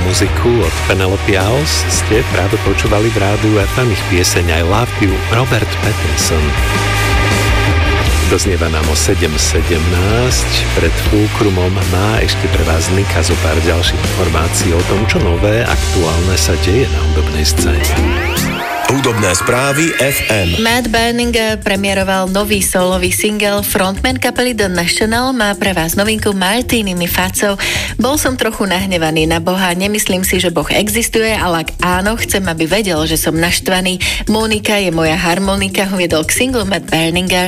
muziku od Penelope House ste práve počúvali v rádiu FM ich pieseň I Love You, Robert Pattinson. Doznieva nám o 7:17, pred Fulcrumom má ešte pre vás Nika zo pár ďalších informácií o tom, čo nové, aktuálne sa deje na hudobnej scéne. Hudobné správy FM. Matt Berninger premiéroval nový solový single. Frontman kapely The National má pre vás novinku Martini mi faccio. Bol som trochu nahnevaný na Boha, nemyslím si, že Boh existuje, ale ak áno, chcem, aby vedel, že som naštvaný. Monika je moja harmonika, uviedol k singlu Matt Berninger.